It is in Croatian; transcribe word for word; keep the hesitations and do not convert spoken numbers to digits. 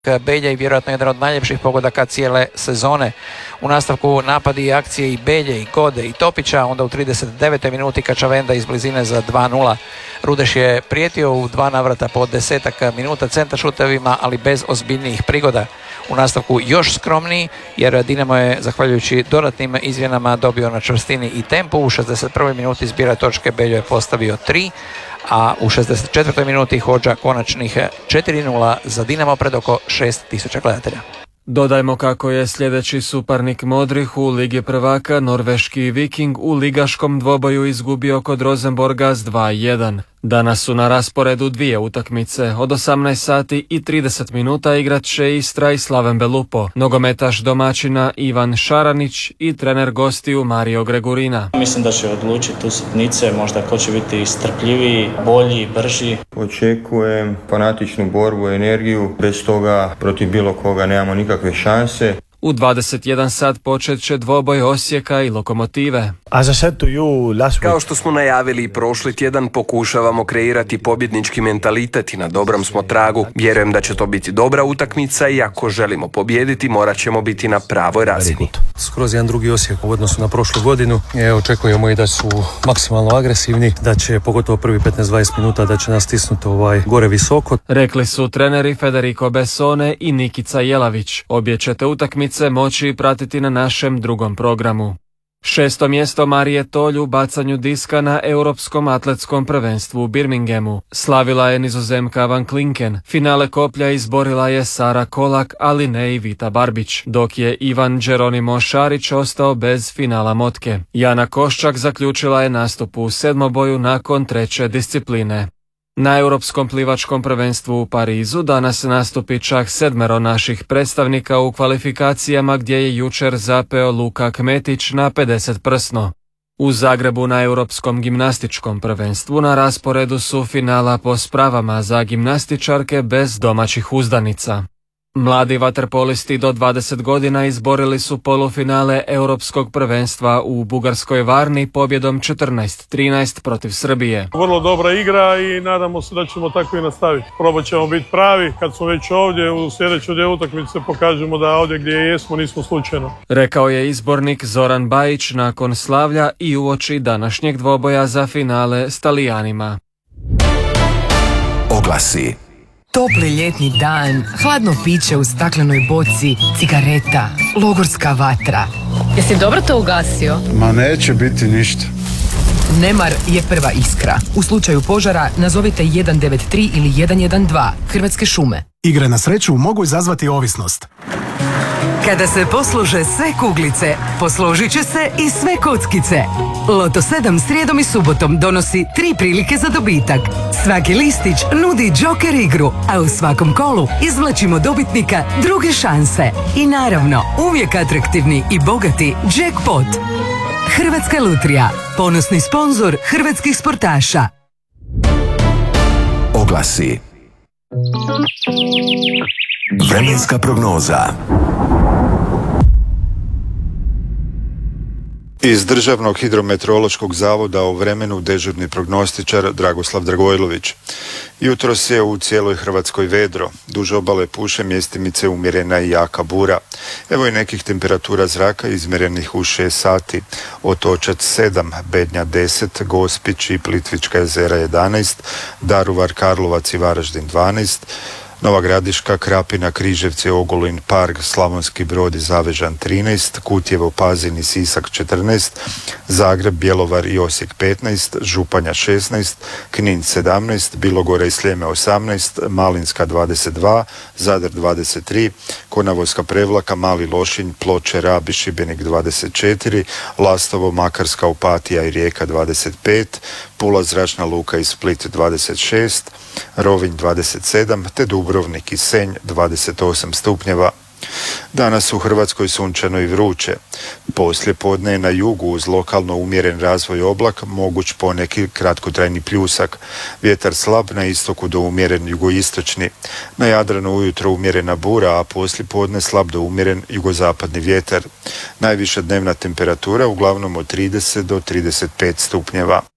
Belje i vjerojatno jedan od najljepših pogodaka cijele sezone. U nastavku napadi i akcije i Belje i Gode i Topića, onda u trideset devetoj minuti Kačavenda iz blizine za dva nula. Rudeš je prijetio u dva navrata po desetak minuta centar šutevima, ali bez ozbiljnijih prigoda. U nastavku još skromniji, jer Dinamo je, zahvaljujući dodatnim izmjenama, dobio na čvrstini i tempu. U šezdeset prvoj minuti zbira točke, Beljo je postavio tri, a u šezdeset četvrtoj minuti Hodža konačnih četiri nula za Dinamo pred oko šest tisuća gledatelja. Dodajmo kako je sljedeći suparnik modrih u Ligi prvaka, norveški Viking, u ligaškom dvoboju izgubio kod Rosenborga s dva jedan. Danas su na rasporedu dvije utakmice. Od osamnaest sati i trideset minuta igrat će Istra i Slaven Belupo, nogometaš domaćina Ivan Šaranić i trener gostiju Mario Gregurina. Mislim da će odlučiti utakmice, možda ko će biti strpljiviji, bolji, brži. Očekujem fanatičnu borbu, energiju, bez toga protiv bilo koga nemamo nikakve šanse. U dvadeset jedan sat počet će dvoboj Osijeka i Lokomotive. Kao što smo najavili i prošli tjedan, pokušavamo kreirati pobjednički mentalitet i na dobrom smo tragu. Vjerujem da će to biti dobra utakmica i ako želimo pobijediti, morat ćemo biti na pravoj razini. Skroz jedan drugi Osijek u odnosu na prošlu godinu. E, očekujemo i da su maksimalno agresivni, da će pogotovo prvi petnaest dvadeset minuta da će nas stisnuti ovaj gore visoko. Rekli su treneri Federico Bessone i Nikica Jelavić. Obje ćete utakmice moći pratiti na našem drugom programu. Šesto mjesto Marije Tolj u bacanju diska na Europskom atletskom prvenstvu u Birminghamu. Slavila je Nizozemka Van Klinken. Finale koplja izborila je Sara Kolak, ali ne i Vita Barbić, dok je Ivan Geronimo Šarić ostao bez finala motke. Jana Koščak zaključila je nastup u sedmoboju nakon treće discipline. Na Europskom plivačkom prvenstvu u Parizu danas nastupi čak sedmero naših predstavnika u kvalifikacijama, gdje je jučer zapeo Luka Kmetić na pedeset prsno. U Zagrebu na Europskom gimnastičkom prvenstvu na rasporedu su finala po spravama za gimnastičarke bez domaćih uzdanica. Mladi vaterpolisti do dvadeset godina izborili su polufinale Europskog prvenstva u Bugarskoj Varni pobjedom četrnaest trinaest protiv Srbije. Vrlo dobra igra i nadamo se da ćemo tako i nastaviti. Probat ćemo biti pravi kad smo već ovdje, u sljedećoj dvije utakmice pokažemo da ovdje gdje jesmo nismo slučajno. Rekao je izbornik Zoran Bajić nakon slavlja i uoči današnjeg dvoboja za finale s Talijanima. Oglasi. Topli ljetni dan, hladno piće u staklenoj boci, cigareta, logorska vatra. Jesi dobro to ugasio? Ma neće biti ništa. Nemar je prva iskra. U slučaju požara nazovite jedan devet tri ili jedan jedan dva. Hrvatske šume. Igre na sreću mogu izazvati ovisnost. Kada se poslože sve kuglice, posložit će se i sve kockice. Loto sedam srijedom i subotom donosi tri prilike za dobitak. Svaki listić nudi džoker igru, a u svakom kolu izvlačimo dobitnika druge šanse. I naravno, uvijek atraktivni i bogati jackpot. Hrvatska lutrija, ponosni sponzor hrvatskih sportaša. Oglasi. Vremenska prognoza. Iz Državnog hidrometeorološkog zavoda o vremenu dežurni prognostičar Dragoslav Dragojlović. Jutros je u cijeloj Hrvatskoj vedro. Duž obale puše mjestimice umjerena i jaka bura. Evo i nekih temperatura zraka izmjerenih u šest sati. Otočac sedam, Bednja deset, Gospić i Plitvička jezera jedanaest, Daruvar, Karlovac i Varaždin dvanaest, Nova Gradiška, Krapina, Križevci, Ogulin, Park, Slavonski Brod i Zavežan trinaest, Kutjevo, Pazin i Sisak četrnaest, Zagreb, Bjelovar i Osijek petnaest, Županja šesnaest, Knin sedamnaest, Bilogora i Sljeme osamnaest, Malinska dvadeset dva, Zadar dvadeset tri, Konavojska Prevlaka, Mali Lošinj, Ploče, Rab i Šibenik dvadeset četiri, Lastovo, Makarska, Opatija i Rijeka dvadeset pet, Pula, Zračna luka i Split dvadeset šest, Rovinj dvadeset sedam, te Dubrovnik i Senj dvadeset osam stupnjeva. Danas u Hrvatskoj sunčano i vruće. Poslije podne na jugu uz lokalno umjeren razvoj oblak, moguć poneki kratkotrajni pljusak. Vjetar slab, na istoku do umjeren jugoistočni. Na Jadranu ujutro umjerena bura, a poslije podne slab do umjeren jugozapadni vjetar. Najviša dnevna temperatura uglavnom od trideset do trideset pet stupnjeva.